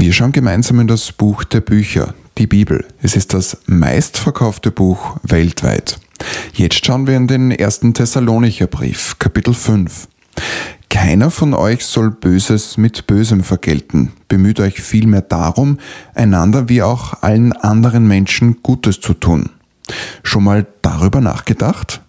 Wir schauen gemeinsam in das Buch der Bücher, die Bibel. Es ist das meistverkaufte Buch weltweit. Jetzt schauen wir in den 1. Thessalonicher Brief, Kapitel 5. Keiner von euch soll Böses mit Bösem vergelten. Bemüht euch vielmehr darum, einander wie auch allen anderen Menschen Gutes zu tun. Schon mal darüber nachgedacht?